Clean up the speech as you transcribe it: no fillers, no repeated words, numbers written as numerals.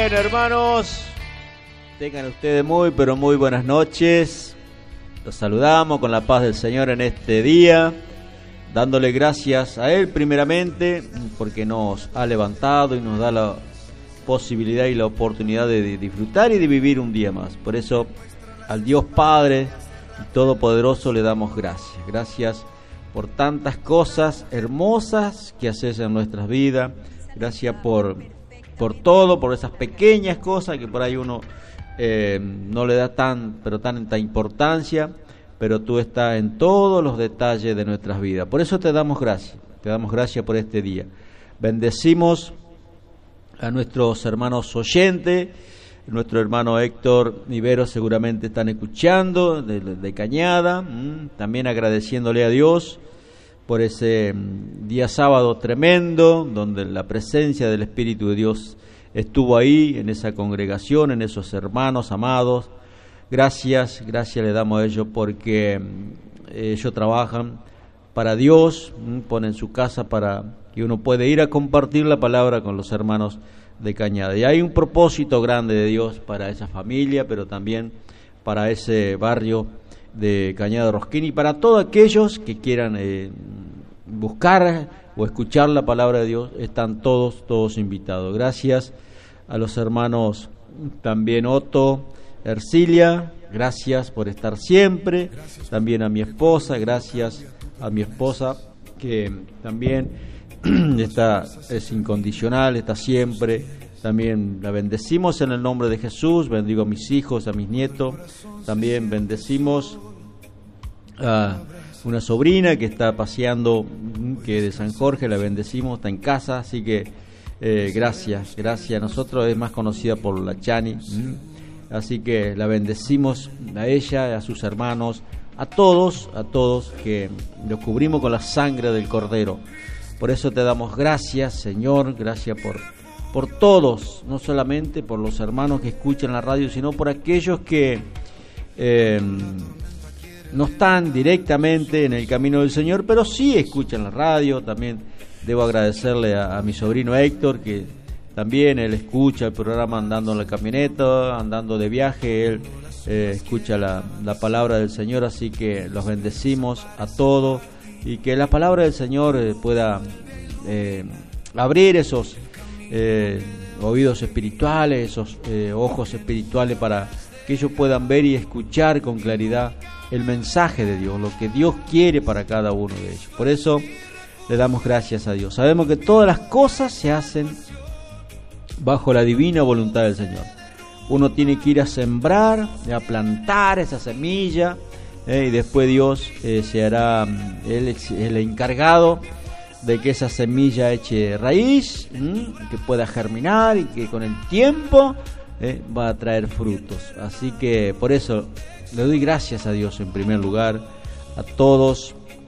Bien, hermanos, tengan ustedes muy, pero muy buenas noches. Los saludamos con la paz del Señor en este día, dándole gracias a Él primeramente, porque nos ha levantado y nos da la posibilidad y la oportunidad de disfrutar y de vivir un día más. Por eso, al Dios Padre Todopoderoso le damos gracias. Gracias por tantas cosas hermosas que haces en nuestras vidas. Gracias por todo, por esas pequeñas cosas que por ahí uno no le da tanta importancia, pero tú estás en todos los detalles de nuestras vidas. Por eso te damos gracias por este día. Bendecimos a nuestros hermanos oyentes. Nuestro hermano Héctor Ibero seguramente están escuchando de Cañada, también agradeciéndole a Dios por ese día sábado tremendo, donde la presencia del Espíritu de Dios estuvo ahí, en esa congregación, en esos hermanos amados. Gracias le damos a ellos porque ellos trabajan para Dios, ponen su casa para que uno pueda ir a compartir la palabra con los hermanos de Cañada. Y hay un propósito grande de Dios para esa familia, pero también para ese barrio de Cañada Rosquín y para todos aquellos que quieran buscar o escuchar la palabra de Dios. Están todos invitados. Gracias a los hermanos también Otto, Ercilia, gracias por estar siempre. También a mi esposa, gracias a mi esposa que también es incondicional, está siempre. También la bendecimos en el nombre de Jesús. Bendigo a mis hijos, a mis nietos. También bendecimos a una sobrina que está paseando, que de San Jorge, la bendecimos, está en casa, así que gracias. Nosotros es más conocida por la Chani, así que la bendecimos a ella, a sus hermanos, a todos que los cubrimos con la sangre del Cordero. Por eso te damos gracias, Señor, gracias por todos, no solamente por los hermanos que escuchan la radio, sino por aquellos que no están directamente en el camino del Señor, pero sí escuchan la radio. También debo agradecerle a mi sobrino Héctor, que también él escucha el programa andando en la camioneta, andando de viaje, él escucha la palabra del Señor, así que los bendecimos a todos. Y que la palabra del Señor pueda abrir esos oídos espirituales, esos ojos espirituales, para que ellos puedan ver y escuchar con claridad el mensaje de Dios, lo que Dios quiere para cada uno de ellos. Por eso le damos gracias a Dios. Sabemos que todas las cosas se hacen bajo la divina voluntad del Señor. Uno tiene que ir a sembrar, a plantar esa semilla, y después Dios se hará, Él es el encargado de que esa semilla eche raíz, que pueda germinar y que con el tiempo va a traer frutos. Así que por eso le doy gracias a Dios en primer lugar, a todos